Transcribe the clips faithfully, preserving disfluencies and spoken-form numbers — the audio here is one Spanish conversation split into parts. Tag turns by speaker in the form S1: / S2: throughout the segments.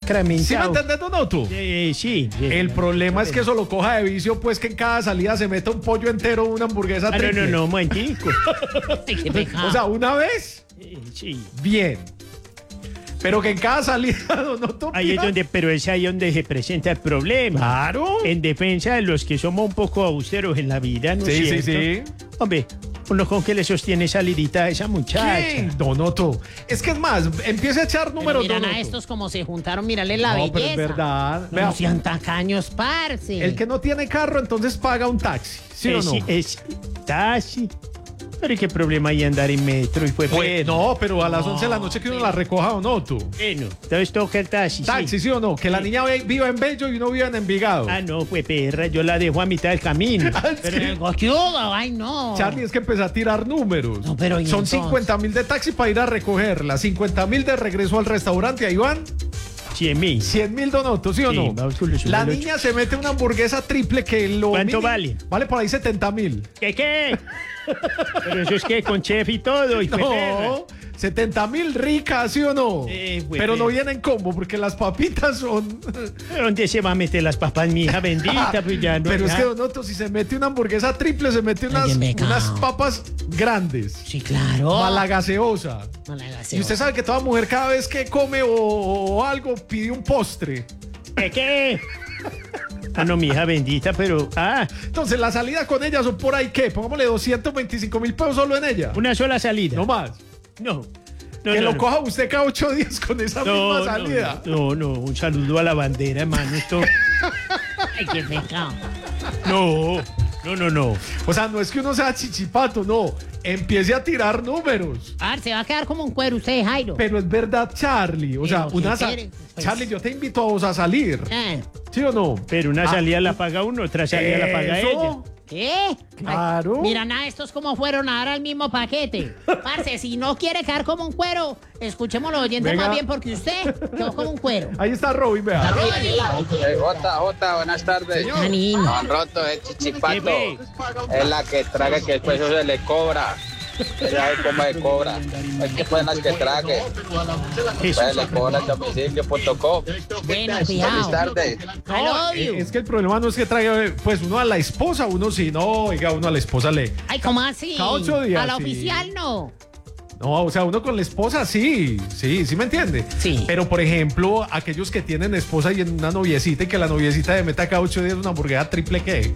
S1: excrementado.
S2: ¿Sí me entiendes, Donoto?
S1: Eh, sí. sí,
S2: El
S1: sí,
S2: problema
S1: sí.
S2: es que eso lo coja de vicio, pues que en cada salida se meta un pollo entero o una hamburguesa
S1: Ah, no,
S2: triple.
S1: no, no, un momentico. Ay, qué pecado.
S2: O sea, una vez,
S1: Eh, sí.
S2: bien. Pero que en cada salida, Donoto.
S1: Ahí es
S2: pida-
S1: donde, pero es ahí donde se presenta el problema.
S2: Claro.
S1: En defensa de los que somos un poco austeros en la vida, ¿no es
S2: Sí, sí,
S1: cierto?
S2: sí.
S1: Hombre, uno con que le sostiene esa lidita a esa muchacha.
S2: ¿Qué? Donoto. Es que es más, empieza a echar
S3: Pero
S2: números,
S3: miran
S2: Donoto.
S3: a estos como se juntaron, mírale la
S2: No,
S3: belleza.
S2: pero es verdad.
S3: No,
S2: Vea,
S3: no sean tacaños, parce.
S2: el que no tiene carro, entonces paga un taxi. ¿Sí o
S1: Es-
S2: no?
S1: Es taxi. Pero qué problema hay andar en metro y fue
S2: Pues,
S1: bueno.
S2: no, pero a las once de la noche que uno la recoja, Donoto.
S1: Bueno, entonces toca el taxi.
S2: Taxi,
S1: sí.
S2: ¿sí o no? Que la niña ve- viva en Bello y uno viva en Envigado.
S1: Ah, no, fue perra, yo la dejo a mitad del camino.
S2: Ah,
S3: Pero
S2: sí.
S3: el gochudo, ay no.
S2: Charlie, es que empezó a tirar números.
S3: No, pero ¿y
S2: Son
S3: entonces?
S2: cincuenta mil de taxi para ir a recogerla, cincuenta mil de regreso al restaurante. Ahí van
S1: Cien mil.
S2: cien mil donotos, ¿sí o
S1: Sí,
S2: no?
S1: vamos con los
S2: La
S1: números.
S2: niña se mete una hamburguesa triple que lo
S1: ¿Cuánto
S2: mínimo-
S1: vale?
S2: Vale por ahí setenta mil.
S1: ¿Qué qué? Pero eso es que con chef y todo, y fue perra.
S2: No, setenta mil ricas, ¿sí o no?
S1: Eh, güey,
S2: Pero no
S1: güey.
S2: vienen combo porque las papitas son...
S1: ¿Dónde se va a meter las papas, mi hija bendita? Pues ya no.
S2: Pero es
S1: ya.
S2: que Donoto, si se mete una hamburguesa triple, se mete unas,
S3: Oye, me cago.
S2: unas papas grandes.
S3: Sí, claro.
S2: Malagaseosa.
S3: Malagaseosa.
S2: Y usted sabe que toda mujer cada vez que come o, o algo pide un postre.
S1: ¿Qué qué? Ah, no, mi hija bendita, pero. Ah,
S2: Entonces la salida con ella son por ahí, ¿qué? Pongámosle doscientos veinticinco mil pesos solo en ella.
S1: una sola salida.
S2: No más.
S1: No. No,
S2: que
S1: no,
S2: lo
S1: no.
S2: coja usted cada ocho días con esa
S1: No,
S2: misma
S1: no,
S2: salida.
S1: No, no, un saludo a la bandera, hermano. Esto.
S3: Ay, qué pecado.
S1: No, no, no, no.
S2: O sea, no es que uno sea chichipato, no. Empiece a tirar números.
S3: A ver, se va a quedar como un cuero usted, Jairo.
S2: Pero es verdad, Charlie. O sea,
S3: Pero, ¿qué
S2: una sa-
S3: quiere? Pues-
S2: Charlie, yo te invito a vos a salir.
S3: Eh,
S2: ¿Sí o no?
S1: Pero una
S2: Ah,
S1: salida la paga uno, otra salida la paga
S2: ¿eso?
S1: ella.
S3: ¿Qué?
S2: Claro.
S3: Ay, miran a estos como fueron a dar al mismo paquete. Parce, si no quiere quedar como un cuero, escuchemos los oyentes
S2: Venga.
S3: más bien porque usted quedó como un cuero.
S2: Ahí está Robin, vea.
S4: Eh, Jota, Jota, buenas tardes.
S3: Manín.
S4: Juan Roto, es chichipato.
S1: ¿Qué
S4: Es la que traga que después eso se le cobra. Ella es como de cobra. Es que buenas que trague.
S1: Eso.
S4: Pues le cobra domicilio punto com.
S3: Bueno,
S4: Feliz
S3: cuidado.
S4: tarde.
S3: I love you.
S2: Es que el problema no es que traiga, pues uno a la esposa, uno sí, no, oiga, uno a la esposa le.
S3: Ay, ¿cómo así?
S2: Cada ocho días,
S3: A la
S2: sí.
S3: oficial no.
S2: No, o sea, uno con la esposa sí, sí, sí me entiende.
S3: Sí.
S2: Pero por ejemplo, aquellos que tienen esposa y una noviecita y que la noviecita le meta cada ocho días una hamburguesa triple, ¿qué?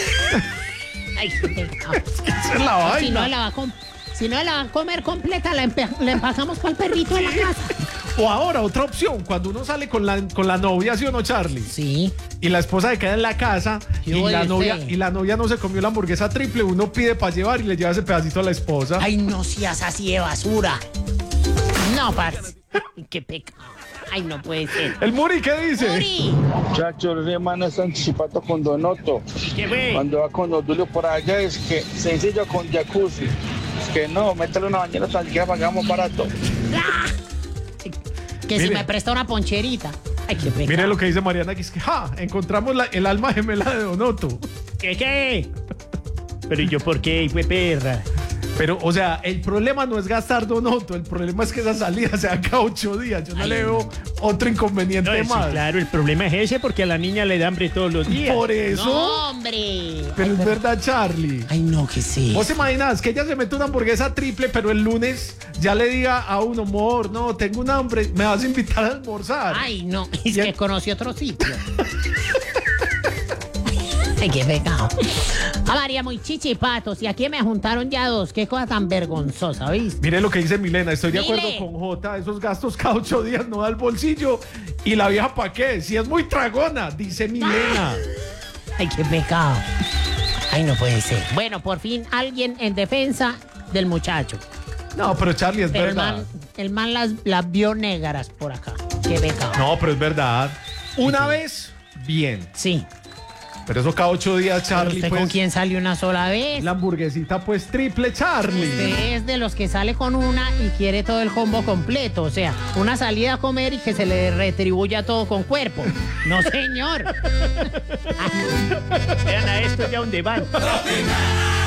S3: Ay, qué pecado.
S2: Esa es la
S3: Si no
S2: vaina.
S3: la va a com- si no la va a comer completa, la, empe- la empacamos para el perrito de la casa.
S2: O ahora, otra opción, cuando uno sale con la, con la novia, ¿sí o no, Charlie?
S3: Sí.
S2: Y la esposa se queda en la casa
S3: ¿Qué
S2: y
S3: oye
S2: la,
S3: usted?
S2: novia, y la novia no se comió la hamburguesa triple, uno pide para llevar y le lleva ese pedacito a la esposa.
S3: Ay, no seas así de basura. No, parce. Qué pecado. Ay, no puede ser.
S2: El Muri, ¿qué dice?
S3: Muri.
S5: Muchachos, los hermanos están chipato con Donoto.
S1: ¿Qué fue?
S5: Cuando va con Don Julio por allá es que sencillo con jacuzzi. Es que no, métale una bañera tan siquiera pagamos barato.
S3: Que si
S2: Mire.
S3: me presta una poncherita. Ay, qué pecado.
S2: Mire lo que dice Mariana, que es que ¡ja! Encontramos la- el alma gemela de Donoto.
S1: ¿Qué qué? Pero ¿y yo por qué? Fue perra.
S2: Pero, o sea, el problema no es gastar Donoto, el problema es que esa salida se da cada ocho días. Yo no
S3: Ay,
S2: le veo otro inconveniente
S1: No, sí,
S2: más.
S1: claro, el problema es ese porque a la niña le da hambre todos los días.
S2: Por eso.
S3: No, hombre.
S2: Pero es verdad, Charlie.
S3: Ay, no, que sí.
S2: ¿Vos te imaginas que ella se mete una hamburguesa triple, pero el lunes ya le diga a uno, amor, no, tengo un hambre, me vas a invitar a almorzar?
S3: Ay, no. Es
S2: Y
S3: que
S2: el-
S3: conocí otro sitio. Ay, qué pecado. A María, muy chichipatos. Y aquí me juntaron ya dos. Qué cosa tan vergonzosa, ¿viste?
S2: Mire lo que dice Milena, estoy de
S3: Mire.
S2: acuerdo con Jota, esos gastos cada ocho días no da el bolsillo. Y la vieja, ¿pa' qué? Si es muy tragona, dice Milena.
S3: Ay, qué pecado. Ay, no puede ser. Bueno, por fin alguien en defensa del muchacho.
S2: No, pero Charlie, es
S3: Pero el
S2: verdad.
S3: man, el man las, las vio negras por acá. Qué pecado.
S2: No, pero es verdad. Una vez, bien.
S3: Sí.
S2: Pero eso cada ocho días,
S3: ¿Pero
S2: Charlie,
S3: usted
S2: pues.
S3: con quién salió una sola vez?
S2: La hamburguesita, pues triple, Charlie.
S3: Usted es de los que sale con una y quiere todo el combo completo. O sea, una salida a comer y que se le retribuya todo con cuerpo. No, señor.
S1: Vean a esto ya donde van.